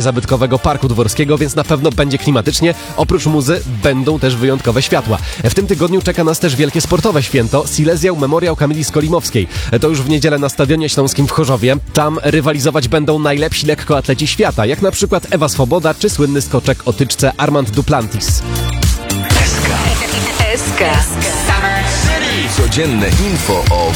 zabytkowego Parku Dworskiego, więc na pewno będzie klimatycznie. Oprócz muzy będą też wyjątkowe światła. W tym tygodniu czeka nas też wielkie sportowe święto Silesiał Memoriał Kamili Skolimowskiej. To już w niedzielę na Stadionie Śląskim w Chorzowie. Tam rywalizować będą najlepsi lekkoatleci świata, jak na przykład Ewa Swoboda czy słynny skoczek o tyczce Armand Duplantis. Codzienne info o